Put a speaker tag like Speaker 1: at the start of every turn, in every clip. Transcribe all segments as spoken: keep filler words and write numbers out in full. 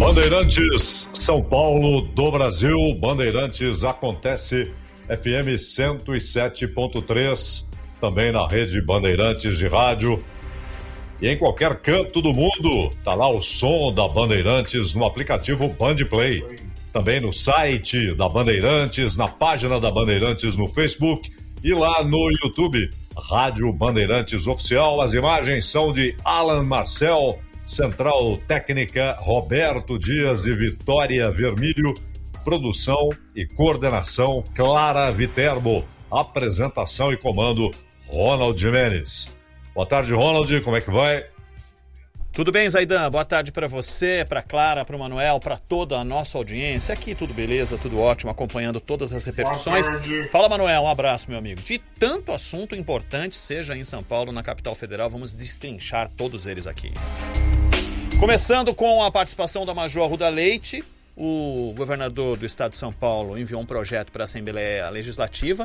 Speaker 1: Bandeirantes, São Paulo do Brasil. Bandeirantes acontece F M cento e sete ponto três, também na rede Bandeirantes de rádio. E em qualquer canto do mundo, tá lá o som da Bandeirantes no aplicativo Bandplay. Também no site da Bandeirantes, na página da Bandeirantes no Facebook e lá no YouTube, Rádio Bandeirantes Oficial. As imagens são de Alan Marcel, Central Técnica Roberto Dias e Vitória Vermílio, produção e coordenação Clara Viterbo, apresentação e comando Ronald Jimenez. Boa tarde, Ronald, como é que vai?
Speaker 2: Tudo bem, Zaidan? Boa tarde para você, para Clara, para o Manuel, para toda a nossa audiência. Aqui tudo beleza, tudo ótimo, acompanhando todas as repercussões. Fala, Manuel, um abraço, meu amigo. De tanto assunto importante, seja em São Paulo, na capital federal, vamos destrinchar todos eles aqui. Começando com a participação da Major Arruda Leite, o governador do estado de São Paulo enviou um projeto para a Assembleia Legislativa,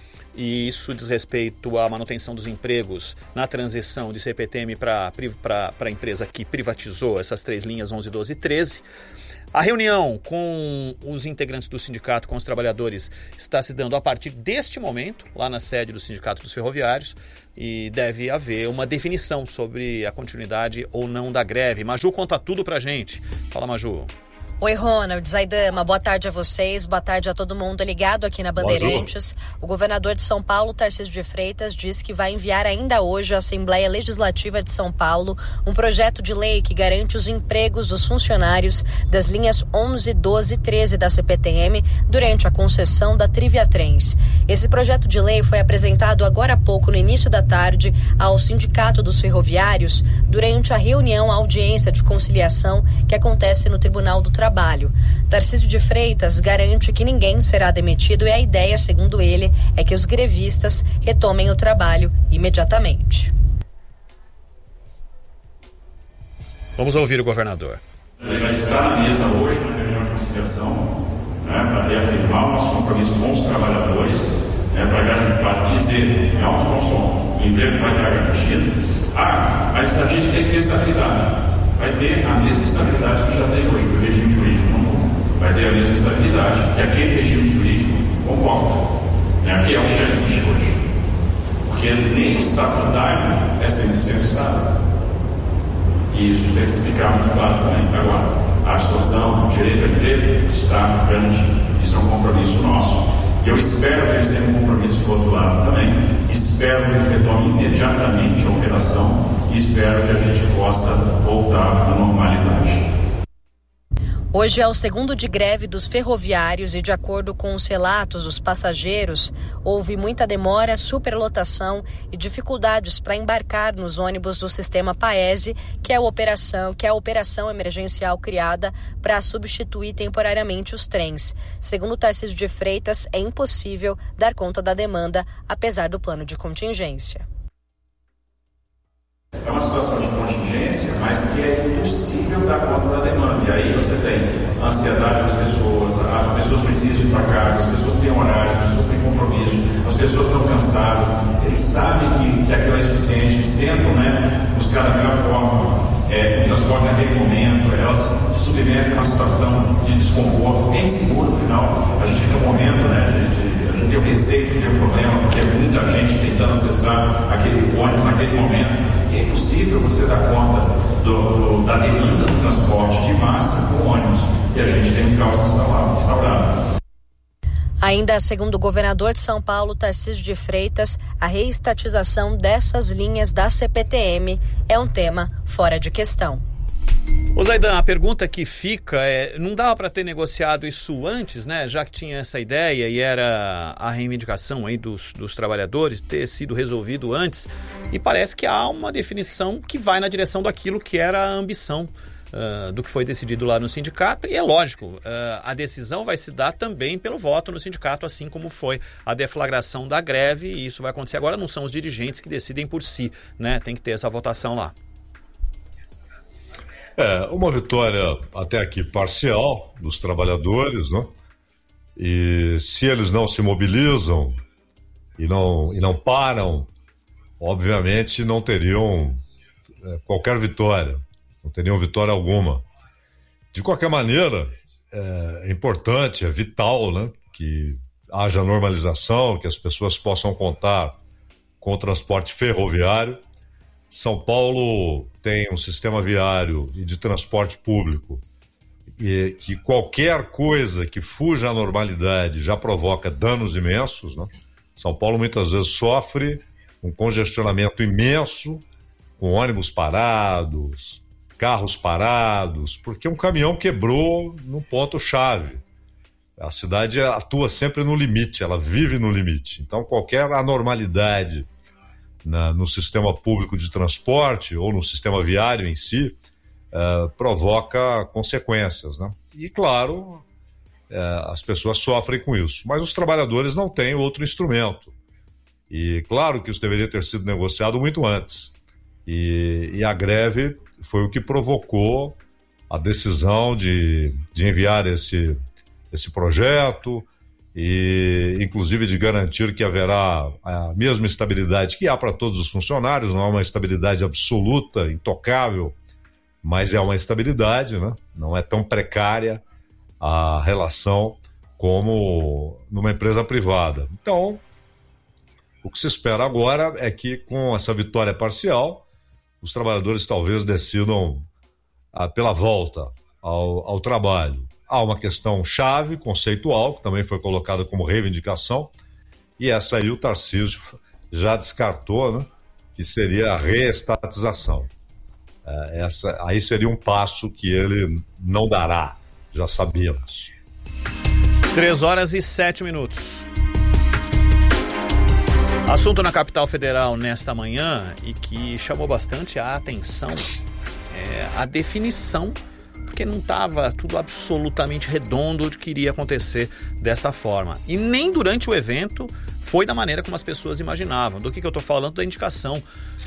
Speaker 2: e isso diz respeito à manutenção dos empregos na transição de C P T M para a empresa que privatizou essas três linhas onze, doze e treze. A reunião com os integrantes do sindicato, com os trabalhadores, está se dando a partir deste momento, lá na sede do Sindicato dos Ferroviários, e deve haver uma definição sobre a continuidade ou não da greve. Maju conta tudo pra gente. Fala, Maju.
Speaker 3: Oi, Ronald, Zaidama, boa tarde a vocês, boa tarde a todo mundo ligado aqui na Bandeirantes. O governador de São Paulo, Tarcísio de Freitas, disse que vai enviar ainda hoje à Assembleia Legislativa de São Paulo um projeto de lei que garante os empregos dos funcionários das linhas onze, doze e treze da C P T M durante a concessão da Triviatrens. Esse projeto de lei foi apresentado agora há pouco, no início da tarde, ao Sindicato dos Ferroviários durante a reunião, a audiência de conciliação que acontece no Tribunal do Trabalho. Trabalho. Tarcísio de Freitas garante que ninguém será demitido e a ideia, segundo ele, é que os grevistas retomem o trabalho imediatamente.
Speaker 2: Vamos ouvir o governador.
Speaker 4: Ele vai estar na mesa hoje, na reunião de conciliação, né, para reafirmar o nosso compromisso com os trabalhadores, né, para dizer, em alto bom som, o emprego vai estar garantido. Ah, mas a gente tem que ter estabilidade. Vai ter a mesma estabilidade que já tem hoje, que o regime jurídico não muda. Vai ter a mesma estabilidade que aquele regime jurídico comporta, né, que é o que já existe hoje. Porque nem o estatutário é cem por cento Estado. E isso tem que ficar muito claro também. Agora, a absorção, o direito ao emprego está grande. Isso é um compromisso nosso. E eu espero que eles tenham um compromisso do outro lado também. Espero que eles retomem imediatamente a operação. E espero que a gente possa voltar à normalidade.
Speaker 3: Hoje é o segundo de greve dos ferroviários e, de acordo com os relatos dos passageiros, houve muita demora, superlotação e dificuldades para embarcar nos ônibus do sistema Paese, que é a operação, que é a operação emergencial criada para substituir temporariamente os trens. Segundo Tarcísio de Freitas, é impossível dar conta da demanda, apesar do plano de contingência.
Speaker 4: É uma situação de contingência, mas que é impossível dar conta da demanda. E aí você tem a ansiedade das pessoas, as pessoas precisam ir para casa, as pessoas têm horário, as pessoas têm compromisso, as pessoas estão cansadas, eles sabem que, que aquilo é insuficiente, eles tentam, né, buscar da melhor forma é, o transporte naquele momento, elas submetem a uma situação de desconforto, bem seguro no final. A gente fica morrendo, né, de, de, a gente tem o receio de ter um problema, porque é muita gente tentando acessar aquele ônibus naquele momento. É impossível você dar conta do, do, da demanda do transporte de massa com ônibus. E a gente tem um caos instaurado.
Speaker 3: Ainda segundo o governador de São Paulo, Tarcísio de Freitas, a reestatização dessas linhas da C P T M é um tema fora de questão.
Speaker 2: Ô Zaidan, a pergunta que fica é, não dava para ter negociado isso antes, né? Já que tinha essa ideia e era a reivindicação aí dos, dos trabalhadores ter sido resolvido antes, e parece que há uma definição que vai na direção daquilo que era a ambição uh, do que foi decidido lá no sindicato, e é lógico, uh, a decisão vai se dar também pelo voto no sindicato, assim como foi a deflagração da greve, e isso vai acontecer agora, não são os dirigentes que decidem por si, né? Tem que ter essa votação lá.
Speaker 1: É, uma vitória até aqui parcial dos trabalhadores, né? E se eles não se mobilizam e não, e não param, obviamente não teriam é, qualquer vitória, não teriam vitória alguma. De qualquer maneira, é importante, é vital, né, que haja normalização, que as pessoas possam contar com o transporte ferroviário. São Paulo tem um sistema viário e de transporte público e que qualquer coisa que fuja à normalidade já provoca danos imensos, né? São Paulo muitas vezes sofre um congestionamento imenso, com ônibus parados, carros parados, porque um caminhão quebrou num ponto-chave. A cidade atua sempre no limite, ela vive no limite. Então, qualquer anormalidade na, no sistema público de transporte ou no sistema viário em si uh, provoca consequências, né? E, claro, uh, as pessoas sofrem com isso. Mas os trabalhadores não têm outro instrumento. E, claro, que isso deveria ter sido negociado muito antes. E, e a greve foi o que provocou a decisão de, de enviar esse, esse projeto e, inclusive, de garantir que haverá a mesma estabilidade que há para todos os funcionários. Não é uma estabilidade absoluta, intocável, mas é uma estabilidade, né? Não é tão precária a relação como numa empresa privada. Então, o que se espera agora é que, com essa vitória parcial, os trabalhadores talvez decidam ah, pela volta ao, ao trabalho. Há uma questão chave, conceitual, que também foi colocada como reivindicação, e essa aí o Tarcísio já descartou, né, que seria a reestatização. É, essa, aí seria um passo que ele não dará, já sabíamos.
Speaker 2: Três horas e sete minutos. Assunto na capital federal nesta manhã e que chamou bastante a atenção é a definição, porque não estava tudo absolutamente redondo de que iria acontecer dessa forma. E nem durante o evento foi da maneira como as pessoas imaginavam. Do que, que eu estou falando? Da indicação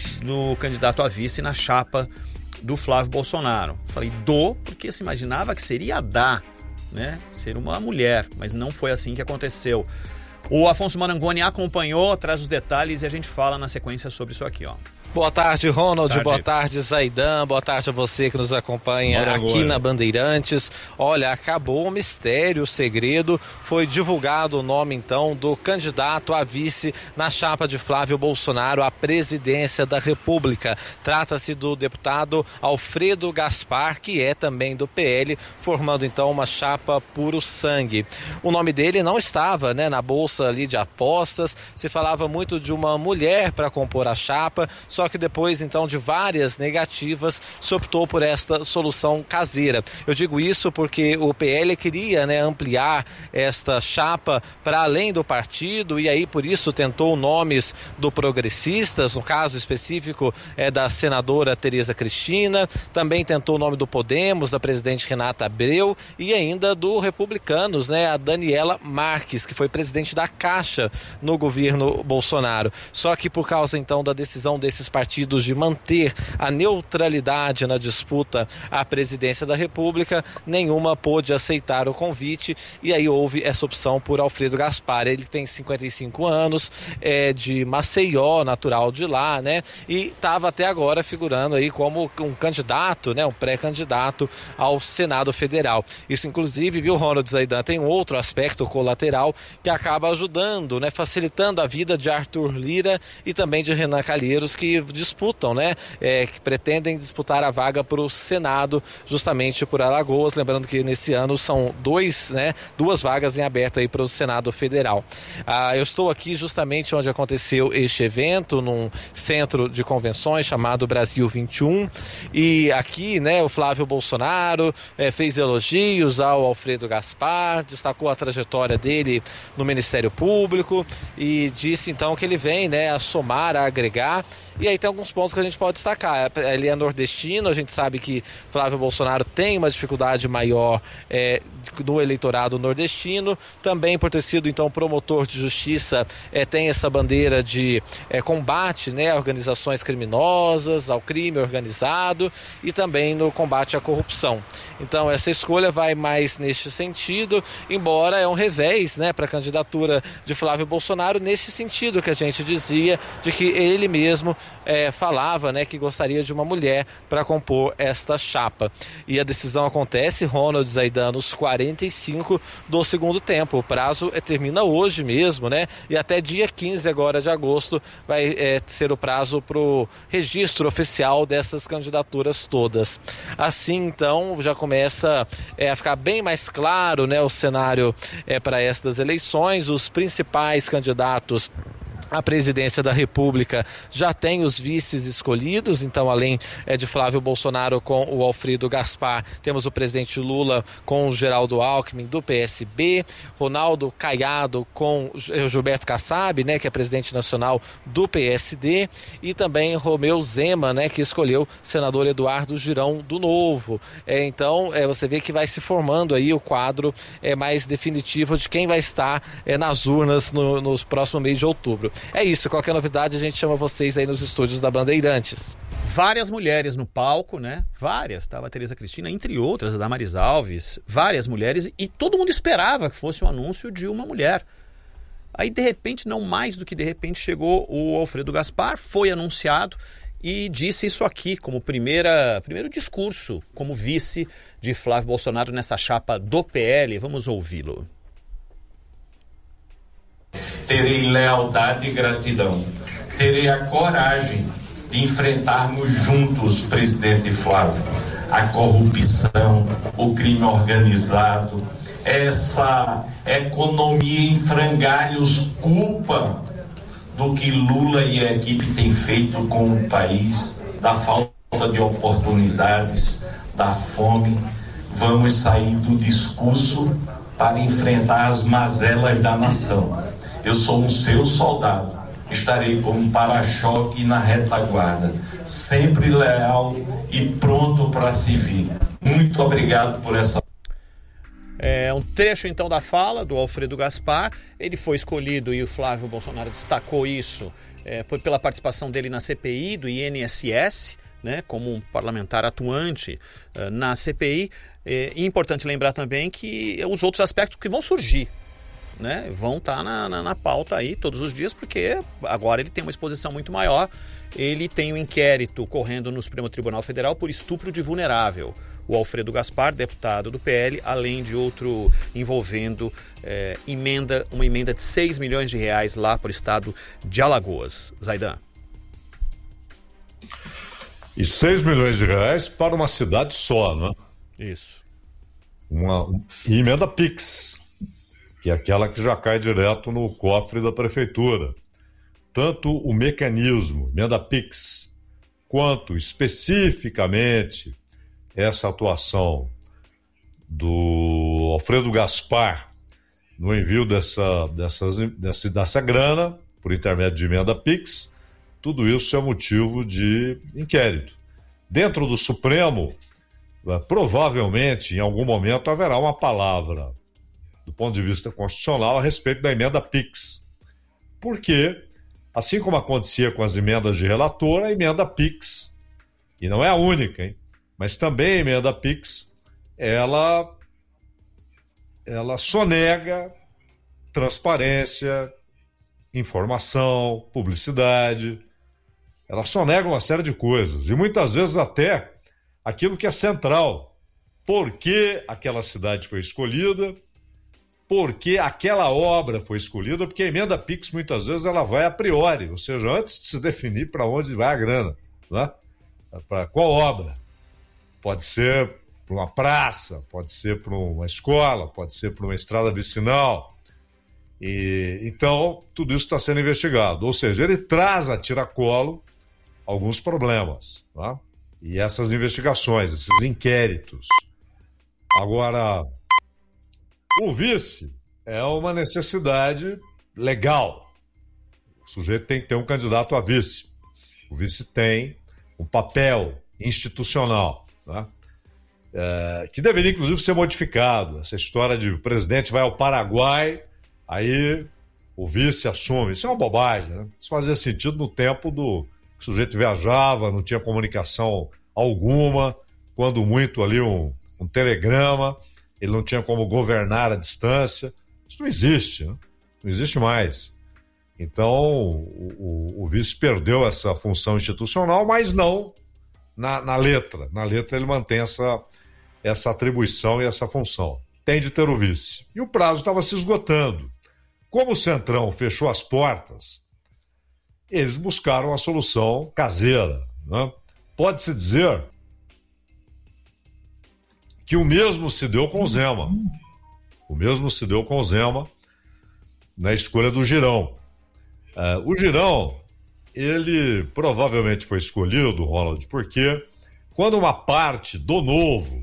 Speaker 2: do candidato a vice na chapa do Flávio Bolsonaro. Falei do, porque se imaginava que seria da, né? Ser uma mulher, mas não foi assim que aconteceu. O Afonso Marangoni acompanhou, traz os detalhes e a gente fala na sequência sobre isso aqui, ó.
Speaker 5: Boa tarde, Ronald.
Speaker 2: Tarde.
Speaker 5: Boa tarde, Zaidan. Boa tarde a você que nos acompanha
Speaker 1: Marangoni.
Speaker 5: Aqui na Bandeirantes. Olha, acabou o mistério, o segredo. Foi divulgado o nome, então, do candidato a vice na chapa de Flávio Bolsonaro à presidência da República. Trata-se do deputado Alfredo Gaspar, que é também do P L, formando, então, uma chapa puro sangue. O nome dele não estava, né, na bolsa ali de apostas. Se falava muito de uma mulher para compor a chapa, só que depois, então, de várias negativas, se optou por esta solução caseira. Eu digo isso porque o P L queria, né, ampliar esta chapa para além do partido e aí, por isso, tentou nomes do Progressistas, no caso específico é da senadora Tereza Cristina, também tentou o nome do Podemos, da presidente Renata Abreu e ainda do Republicanos, né, a Daniela Marques, que foi presidente da Caixa no governo Bolsonaro. Só que por causa, então, da decisão desses partidos de manter a neutralidade na disputa à presidência da República, nenhuma pôde aceitar o convite e aí houve essa opção por Alfredo Gaspar. Ele tem cinquenta e cinco anos, é de Maceió, natural de lá, né? E estava até agora figurando aí como um candidato, né? Um pré-candidato ao Senado Federal. Isso, inclusive, viu, Ronald Zaidan, tem um outro aspecto colateral que acaba ajudando, né? Facilitando a vida de Arthur Lira e também de Renan Calheiros, que disputam, né? É, que pretendem disputar a vaga para o Senado, justamente por Alagoas. Lembrando que nesse ano são dois, né? Duas vagas em aberto aí para o Senado Federal. Ah, eu estou aqui justamente onde aconteceu este evento, num centro de convenções chamado Brasil vinte e um. E aqui, né? O Flávio Bolsonaro é, fez elogios ao Alfredo Gaspar, destacou a trajetória dele no Ministério Público e disse então que ele vem, né? A somar, a agregar. E aí tem alguns pontos que a gente pode destacar. Ele é nordestino, a gente sabe que Flávio Bolsonaro tem uma dificuldade maior é, no eleitorado nordestino, também por ter sido então promotor de justiça, é, tem essa bandeira de é, combate, né, a organizações criminosas, ao crime organizado e também no combate à corrupção. Então essa escolha vai mais neste sentido, embora é um revés, né, para a candidatura de Flávio Bolsonaro, nesse sentido que a gente dizia, de que ele mesmo é, falava, né, que gostaria de uma mulher para compor esta chapa. E a decisão acontece, Ronald Zaidan, nos quarenta e cinco do segundo tempo. O prazo é, termina hoje mesmo, né? E até dia quinze agora de agosto vai é, ser o prazo para o registro oficial dessas candidaturas todas. Assim, então, já começa é, a ficar bem mais claro, né, o cenário é, para estas eleições. Os principais candidatos à presidência da República já tem os vices escolhidos, então além é, de Flávio Bolsonaro com o Alfredo Gaspar, temos o presidente Lula com o Geraldo Alckmin do P S B, Ronaldo Caiado com o Gilberto Kassab, né, que é presidente nacional do P S D, e também Romeu Zema, né, que escolheu o senador Eduardo Girão do Novo. É, então é, você vê que vai se formando aí o quadro é, mais definitivo de quem vai estar é, nas urnas no, nos próximos mês de outubro. É isso, qualquer novidade a gente chama vocês aí nos estúdios da Bandeirantes.
Speaker 2: Várias mulheres no palco, né? Várias, estava a Tereza Cristina, entre outras, a Damaris Alves, várias mulheres, e todo mundo esperava que fosse um anúncio de uma mulher. Aí, de repente, não mais do que de repente, chegou o Alfredo Gaspar, foi anunciado e disse isso aqui como primeira, primeiro discurso, como vice de Flávio Bolsonaro nessa chapa do P L. Vamos ouvi-lo.
Speaker 6: Terei lealdade e gratidão. Terei a coragem de enfrentarmos juntos, presidente Flávio, a corrupção, o crime organizado, essa economia em frangalhos, culpa do que Lula e a equipe têm feito com o país, da falta de oportunidades, da fome. Vamos sair do discurso para enfrentar as mazelas da nação. Eu sou um seu soldado, estarei como para-choque na retaguarda, sempre leal e pronto para servir. Muito obrigado por essa...
Speaker 2: É um trecho então da fala do Alfredo Gaspar. Ele foi escolhido, e o Flávio Bolsonaro destacou isso, é, pela participação dele na C P I do I N S S, né, como um parlamentar atuante uh, na C P I. É, e é importante lembrar também que os outros aspectos que vão surgir, né, vão estar na, na, na pauta aí todos os dias, porque agora ele tem uma exposição muito maior. Ele tem um inquérito correndo no Supremo Tribunal Federal por estupro de vulnerável. O Alfredo Gaspar, deputado do P L, além de outro envolvendo é, emenda, uma emenda de seis milhões de reais lá para o estado de Alagoas. Zaidan.
Speaker 1: E seis milhões de reais para uma cidade só, né?
Speaker 2: Isso.
Speaker 1: Uma emenda Pix, que é aquela que já cai direto no cofre da prefeitura. Tanto o mecanismo, emenda Pix, quanto especificamente essa atuação do Alfredo Gaspar no envio dessa, dessas, dessa, dessa grana, por intermédio de emenda Pix, tudo isso é motivo de inquérito. Dentro do Supremo, provavelmente, em algum momento, haverá uma palavra do ponto de vista constitucional a respeito da emenda Pix. Porque, assim como acontecia com as emendas de relator, a emenda Pix, e não é a única, hein? Mas também a emenda Pix, ela, ela sonega transparência, informação, publicidade, ela sonega uma série de coisas, e muitas vezes até aquilo que é central. Por que aquela cidade foi escolhida? Por que aquela obra foi escolhida? Porque a emenda Pix, muitas vezes, ela vai a priori, ou seja, antes de se definir para onde vai a grana, né? Para qual obra. Pode ser para uma praça, pode ser para uma escola, pode ser para uma estrada vicinal. E, então, tudo isso está sendo investigado. Ou seja, ele traz a tiracolo alguns problemas, tá? E essas investigações, esses inquéritos. Agora, o vice é uma necessidade legal. O sujeito tem que ter um candidato a vice. O vice tem um papel institucional, tá? É, que deveria, inclusive, ser modificado. Essa história de o presidente vai ao Paraguai, aí o vice assume. Isso é uma bobagem, né? Isso fazia sentido no tempo do que o sujeito viajava, não tinha comunicação alguma, quando muito ali um, um telegrama, ele não tinha como governar à distância. Isso não existe, né? Não existe mais. Então, o, o, o vice perdeu essa função institucional, mas não na, na letra. Na letra ele mantém essa, essa atribuição e essa função. Tem de ter o vice. E o prazo estava se esgotando. Como o Centrão fechou as portas, eles buscaram a solução caseira, né? Pode-se dizer que o mesmo se deu com o Zema. O mesmo se deu com o Zema na escolha do Girão. Uh, o Girão, ele provavelmente foi escolhido, Ronald, porque quando uma parte do Novo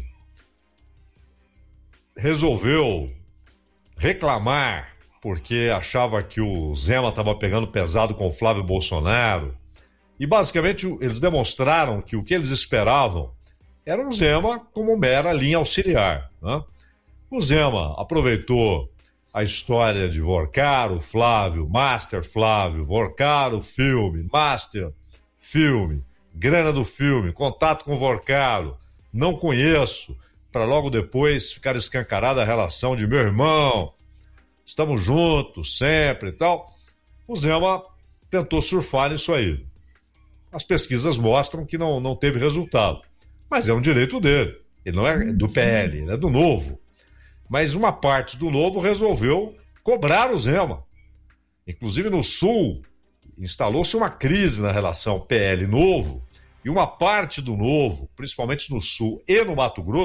Speaker 1: resolveu reclamar porque achava que o Zema estava pegando pesado com o Flávio Bolsonaro, e basicamente eles demonstraram que o que eles esperavam era um Zema como mera linha auxiliar, né? O Zema aproveitou a história de Vorcaro, Flávio, Master Flávio, Vorcaro, filme, Master, filme, grana do filme, contato com Vorcaro, não conheço, para logo depois ficar escancarada a relação de meu irmão, estamos juntos sempre e tal. O Zema tentou surfar nisso aí. As pesquisas mostram que não, não teve resultado, mas é um direito dele. Ele não é do P L, ele é do Novo. Mas uma parte do Novo resolveu cobrar o Zema. Inclusive no Sul, instalou-se uma crise na relação P L-Novo, e uma parte do Novo, principalmente no Sul e no Mato Grosso,